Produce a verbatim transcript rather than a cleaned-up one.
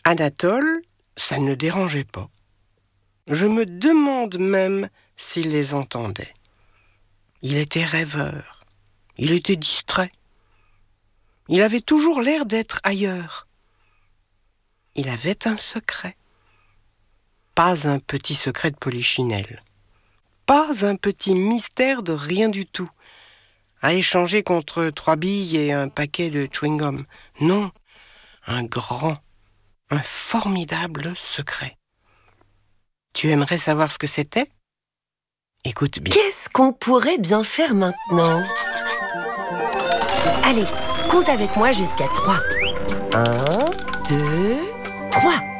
Anatole, ça ne le dérangeait pas. Je me demande même s'il les entendait. Il était rêveur. Il était distrait. Il avait toujours l'air d'être ailleurs. Il avait un secret. Pas un petit secret de polichinelle. Pas un petit mystère de rien du tout, à échanger contre trois billes et un paquet de chewing-gum. Non, un grand, un formidable secret. Tu aimerais savoir ce que c'était ? Écoute bien. Qu'est-ce qu'on pourrait bien faire maintenant ? Allez, compte avec moi jusqu'à trois. Un, deux, trois.